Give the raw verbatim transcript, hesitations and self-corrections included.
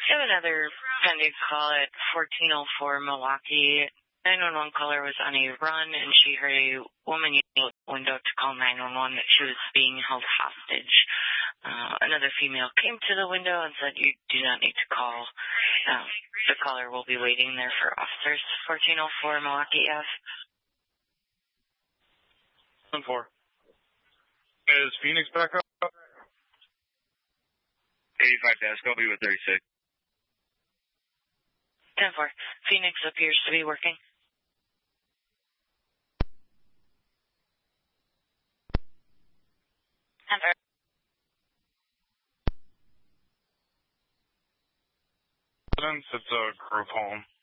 I have another pending call at fourteen oh four Milwaukee. nine one one caller was on a run, and she heard a woman yell out the window to call nine one one that she was being held hostage. Uh, another female came to the window and said, "You do not need to call." Uh, the caller will be waiting there for officers. fourteen oh four Milwaukee Ave. ten four. Is Phoenix back up? eighty-five desk, I'll be with thirty-six. ten four. Phoenix appears to be working. ten four. It's a group home.